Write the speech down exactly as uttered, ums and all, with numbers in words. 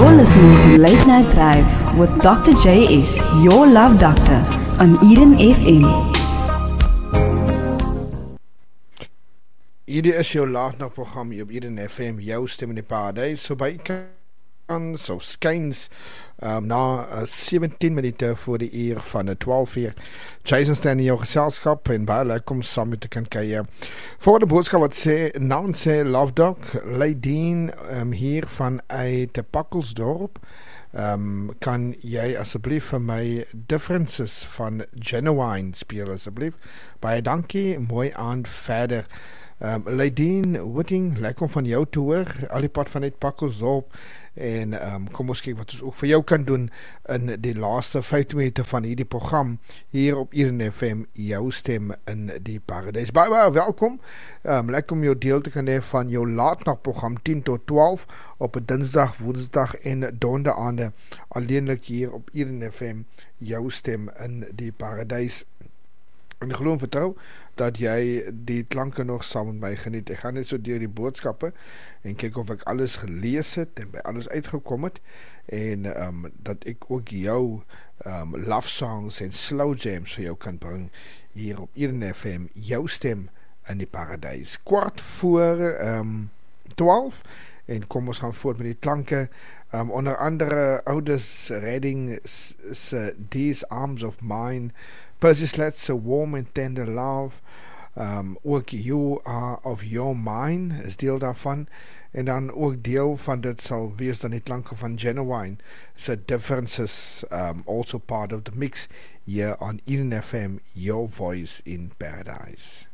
You're listening to Late Night Drive with Doctor J S, your love doctor, on Eden F M. Hierdie is jou laatnagprogram hier op Eden F M, jou stem in die paradijs, so by kans of skyns um, na uh, sewentien minute voor die uur van die twaalf uur. Jason staan in jou geselskap en baie lekker om saam met te kan kyk. Voor die boodskap wat sê, naam sê Love Doc, Leidien um, hier van uit Pakkelsdorp. Um, kan jy asseblief vir my Differences van Genuine speel asseblief? Baie dankie, mooi aand verder. Um, Leidien Whitting, lekker om van jou te hoor, al die pad vanuit Pakkelsdorp, en um, kom ons kyk wat ons ook vir jou kan doen in die laaste vyftien minute van hierdie program, hier op Eden F M, jou stem in die paradijs. Baie, baie welkom, um, lekker om jou deel te kan hê van jou laatnachtprogram tien tot twaalf, op dinsdag, woensdag en donderdaande, alleenlik hier op Eden F M, jou stem in die paradijs. En ek glo en vertrou dat jy die klanke nog saam met my geniet. Ek gaan net so deur die boodskappe en kyk of ek alles gelees het en by alles uitgekom het en um, dat ek ook jou um, love songs en slow jams vir jou kan bring hier op Eden F M, jou stem in die paradijs. Kwart voor um, twaalf en kom ons gaan voort met die klanke. Um, onder andere Ouders Redding se These Arms of Mine, Percy Sled's A Warm and Tender Love, um, ook You Are of Your Mine is deel daarvan, en dan ook deel van dit sal wees dan die klanke van Genuine, so Differences, um, also part of the mix here on Eden F M, your voice in paradise.